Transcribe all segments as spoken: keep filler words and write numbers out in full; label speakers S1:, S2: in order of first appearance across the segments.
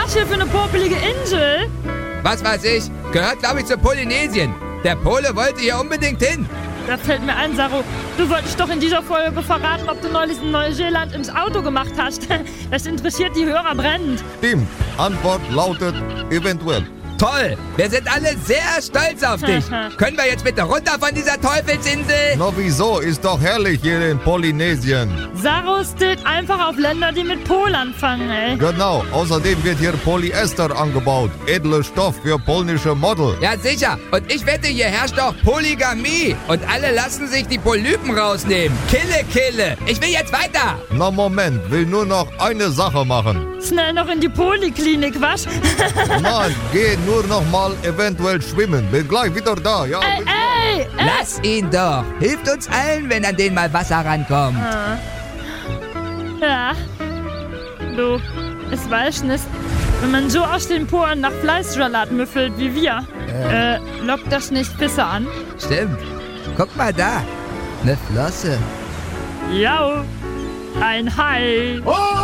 S1: das hier für eine popelige Insel?
S2: Was weiß ich? Gehört, glaube ich, zu Polynesien. Der Pole wollte hier unbedingt hin.
S1: Da fällt mir ein, Saru, du wolltest doch in dieser Folge verraten, ob du neulich in Neuseeland ins Auto gemacht hast. Das interessiert die Hörer brennend.
S3: Stimmt. Antwort lautet eventuell.
S2: Toll, wir sind alle sehr stolz auf dich. Können wir jetzt bitte runter von dieser Teufelsinsel?
S3: Na wieso? Ist doch herrlich hier in Polynesien.
S1: Saru steht einfach auf Länder, die mit Pol anfangen, ey.
S3: Genau. Außerdem wird hier Polyester angebaut. Edler Stoff für polnische Model.
S2: Ja, sicher. Und ich wette, hier herrscht auch Polygamie. Und alle lassen sich die Polypen rausnehmen. Kille, kille. Ich will jetzt weiter.
S3: Na Moment, will nur noch eine Sache machen.
S1: Schnell noch in die Poliklinik, was?
S3: Nein, geh nur noch mal eventuell schwimmen. Bin gleich wieder da, ja?
S1: Ey, ey, ey.
S2: Lass ihn doch. Hilft uns allen, wenn an den mal Wasser rankommt.
S1: Ja. Du, es weiß nicht. Wenn man so aus den Poren nach Fleischsalat müffelt wie wir, äh, äh lockt das nicht Pisse an?
S2: Stimmt. Guck mal da. Eine Flosse.
S1: Ja, ein Hai.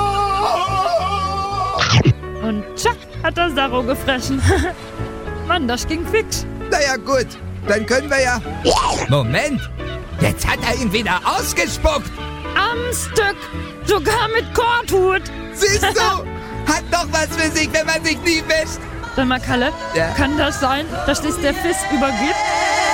S1: Und zack, hat der Saru gefressen. Mann, das ging fix.
S2: Naja, gut. Dann können wir ja... Moment. Jetzt hat er ihn wieder ausgespuckt.
S1: Am Stück. Sogar mit Korthut.
S2: Siehst du? Hat doch was für sich, wenn man sich nie wäscht.
S1: Sag mal, Kalle,
S2: Ja?
S1: kann das sein, dass das der Fisch übergibt?